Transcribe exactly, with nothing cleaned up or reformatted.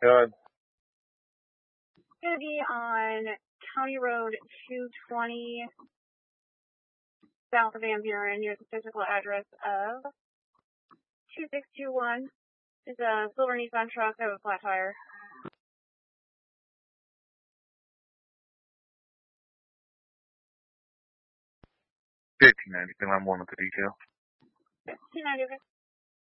Good. Gonna be on County Road two twenty, south of Van Buren, near the physical address of two six two one. It's a silver Nissan truck. I have a flat tire. fifteen ninety, I'm one with the detail. fifteen ninety.